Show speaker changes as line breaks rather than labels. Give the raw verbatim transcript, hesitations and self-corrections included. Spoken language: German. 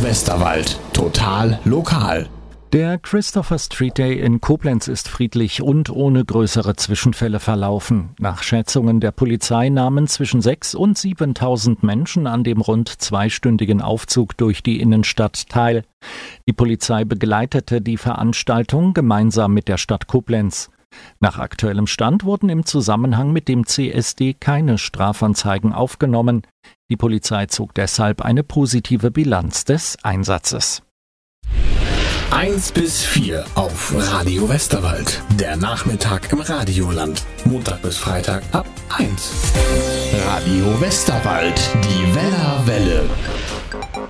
Westerwald. Total lokal.
Der Christopher Street Day in Koblenz ist friedlich und ohne größere Zwischenfälle verlaufen. Nach Schätzungen der Polizei nahmen zwischen sechstausend und siebentausend Menschen an dem rund zweistündigen Aufzug durch die Innenstadt teil. Die Polizei begleitete die Veranstaltung gemeinsam mit der Stadt Koblenz. Nach aktuellem Stand wurden im Zusammenhang mit dem C S D keine Strafanzeigen aufgenommen. Die Polizei zog deshalb eine positive Bilanz des Einsatzes.
eins bis vier auf Radio Westerwald. Der Nachmittag im Radioland. Montag bis Freitag ab eins. Radio Westerwald. Die Weller Welle.